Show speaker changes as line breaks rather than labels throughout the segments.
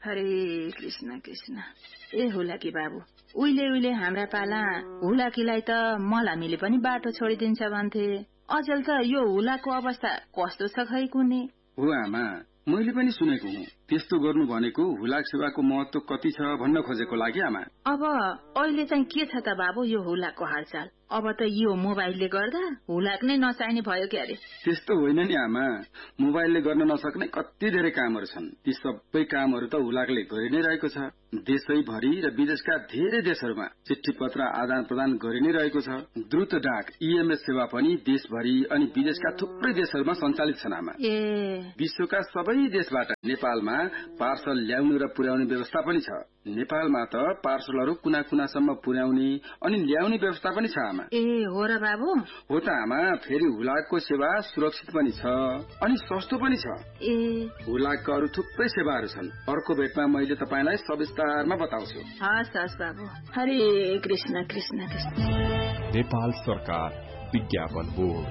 हरे कृष्ण कृष्ण। ए हुलाकी बाबु, उहिले हाम्रा पाला हुलाकीलाई त मलामीले पनि बाटो छोडिदिन्छ भन्थे। अचेल त यो हुलाको अवस्था कस्तो छ खै कुने?
हो आमा, मैले पनि सुनेको हुँ। त्यस्तो गर्नु भनेको हुलाक सेवाको महत्व कति छ भन्न खोजेको लागि आमा।
अब अहिले चाहिँ के छ त बाबु यो हुलाकको हालचाल? अब त यो मोबाइलले गर्दा हुलाक नै नचाहिने भयो के अरे?
त्यस्तो होइन नि आमा, मोबाइलले गर्न नसक्ने कति धेरै कामहरू छन्। ती सबै कामहरू त हुलाकले गरि नै रहेको छ। देशैभरि र विदेशका धेरै देशहरूमा चिठी पत्र आदान प्रदान गरि नै रहेको छ। द्रुत डाक EMS सेवा पनि देशभरि अनि विदेशका थुप्रै देशहरूमा सञ्चालित छन् आमा। विश्वका सबै देशबाट नेपालमा पार्सल ल्याउनु र पुर्याउने व्यवस्था पनि छ। नेपालमा त पार्सलहरू कुना कुनासम्म पुर्याउने अनि ल्याउने व्यवस्था पनि छ आमा।
हो र बाबु?
हो त आमा। फेरि हुलाकको सेवा सुरक्षित पनि छ अनि सस्तो पनि छ। हुलाकका अरू थुप्रै सेवाहरू छन्। अर्को भेटमा मैले तपाईलाई सविस्तारमा बताउँछु।
हस् बाबु। हरे कृष्ण कृष्ण कृष्ण।
नेपाल सरकार विज्ञापन बोर्ड।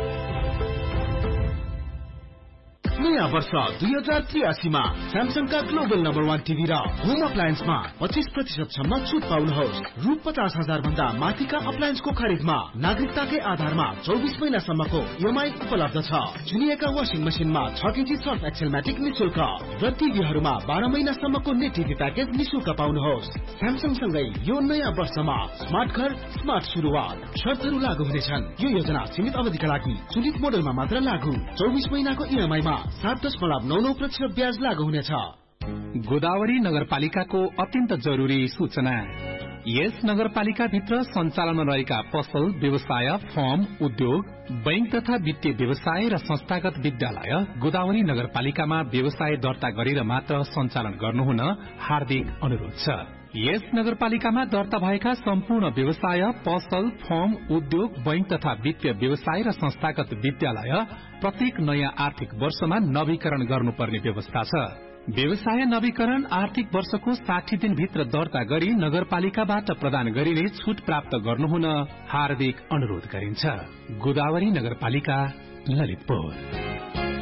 नयाँ वर्ष 2083 मा स्यामसङका ग्लोबल नम्बर 1 टिभी र होम अप्लायन्समा 25% सम्म छुट पाउनुहोस्। रु 50,000 भन्दा माथिका अप्लायन्सको खरिदमा नागरिकताकै आधारमा 24 महिनासम्मको EMI उपलब्ध छ। चुनिएका वाशिङ मसिनमा 6 केजी सर्फ एक्सेलमेटिक निशुल्क र टिभीहरूमा 12 महिनासम्मको नेट टिभी प्याकेज निशुल्क पाउनुहोस्। स्यामसङसँगै यो नयाँ वर्षमा स्मार्ट घर स्मार्ट सुरुवात। शर्तहरू लागू हुनेछन्। यो योजना सीमित अवधिका लागि चुनित मोडलमा मात्र लागू। 24 महिनाको EMI मा 7.99% ब्याज लागू हुनेछ।
गोदावरी नगरपालिकाको अत्यन्त जरुरी सूचना। यस नगरपालिका भित्र सञ्चालनमा रहेका पसल, व्यवसाय, फर्म, उद्योग, बैंक तथा वित्तीय व्यवसाय र संस्थागत विद्यालय गोदावरी नगरपालिकामा व्यवसाय दर्ता गरेर मात्र सञ्चालन गर्नुहुन हार्दिक अनुरोध छ। यस नगरपालिकामा दर्ता भएका सम्पूर्ण व्यवसाय, पसल, फर्म, उद्योग, बैंक तथा वित्तीय व्यवसाय र संस्थागत विद्यालय प्रत्येक नयाँ आर्थिक वर्षमा नवीकरण गर्नुपर्ने व्यवस्था छ। व्यवसाय नवीकरण आर्थिक वर्षको 60 दिनभित्र दर्ता गरी नगरपालिकाबाट प्रदान गरिने छुट प्राप्त गर्नुहुन हार्दिक अनुरोध गरिन्छ। गोदावरी नगरपालिका, ललितपुर।